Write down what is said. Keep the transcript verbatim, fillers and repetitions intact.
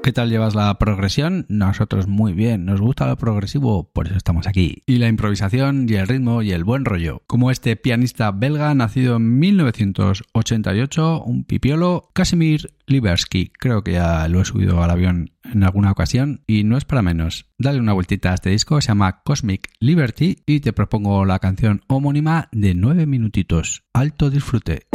¿Qué tal llevas la progresión? Nosotros muy bien, nos gusta lo progresivo, por eso estamos aquí. Y la improvisación y el ritmo y el buen rollo. Como este pianista belga nacido en mil novecientos ochenta y ocho, un pipiolo, Casimir Libersky. Creo que ya lo he subido al avión en alguna ocasión y no es para menos. Dale una vueltita a este disco, se llama Cosmic Liberty y te propongo la canción homónima de nueve minutitos. Alto disfrute.